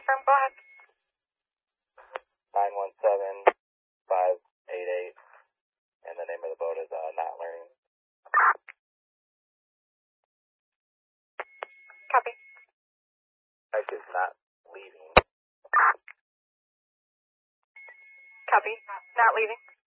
affirm, go ahead. 917588, and the name of the boat is Not Learning. Copy. Mike is not leaving. Copy. Not leaving.